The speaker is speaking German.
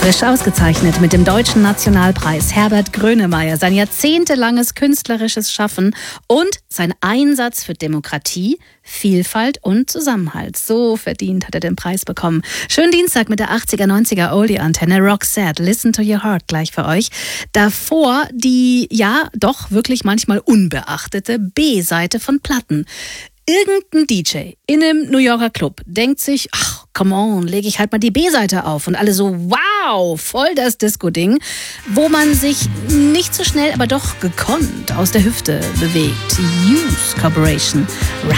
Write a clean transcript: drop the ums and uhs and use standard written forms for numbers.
Frisch ausgezeichnet mit dem Deutschen Nationalpreis Herbert Grönemeyer. Sein jahrzehntelanges künstlerisches Schaffen und sein Einsatz für Demokratie, Vielfalt und Zusammenhalt. So verdient hat er den Preis bekommen. Schönen Dienstag mit der 80er, 90er Oldie-Antenne. Roxette, Listen to Your Heart gleich für euch. Davor die, ja, doch wirklich manchmal unbeachtete B-Seite von Platten. Irgendein DJ in einem New Yorker Club denkt sich, ach, come on, lege ich halt mal die B-Seite auf. Und alle so, wow, voll das Disco-Ding, wo man sich nicht so schnell, aber doch gekonnt aus der Hüfte bewegt. Use Corporation.